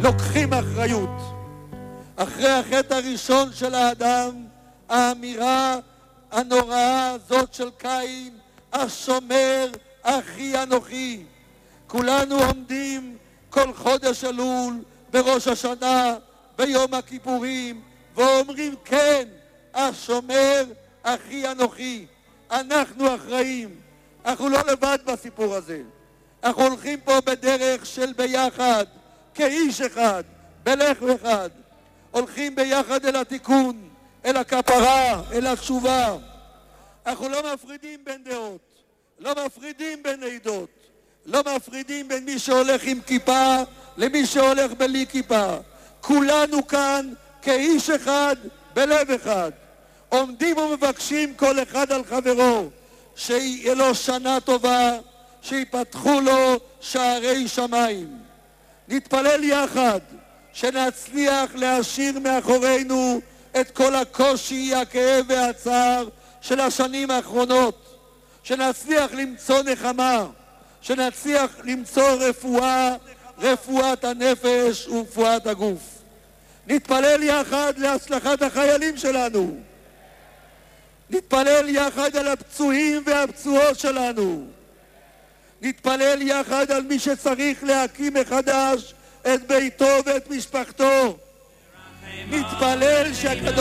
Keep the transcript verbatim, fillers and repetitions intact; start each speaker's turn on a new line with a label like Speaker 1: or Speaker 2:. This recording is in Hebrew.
Speaker 1: לוקחים אחריות. אחרי החטא הראשון של האדם, האמירה הנוראה הזאת של קין, השומר אחי אנוכי. כולנו עומדים כל חודש אלול, בראש השנה, ביום הכיפורים, ואומרים כן, השומר אחי אנוכי. אנחנו אחראים, אנחנו לא לבד בסיפור הזה. אנחנו הולכים פה בדרך של ביחד, כאיש אחד, בלב אחד. הולכים ביחד אל התיקון, אל הכפרה, אל התשובה. אנחנו לא מפרידים בין דעות, לא מפרידים בין עדות, לא מפרידים בין מי שהולך עם כיפה למי שהולך בלי כיפה. כולנו כאן כאיש אחד, בלב אחד. עומדים ומבקשים כל אחד על חברו, שיהיה לו שנה טובה, שיפתחו לו שערי שמיים. נתפלל יחד שנצליח להשאיר מאחורינו את כל הקושי, הכאב והצער של השנים האחרונות, שנצליח למצוא נחמה, שנצליח למצוא רפואה, רפואת הנפש ורפואת הגוף. נתפלל יחד להצלחת החיילים שלנו, נתפלל יחד על הפצועים והפצועות שלנו, נתפלל יחד על מי שצריך להקים מחדש את ביתו ואת משפחתו. נתפלל שהקדוש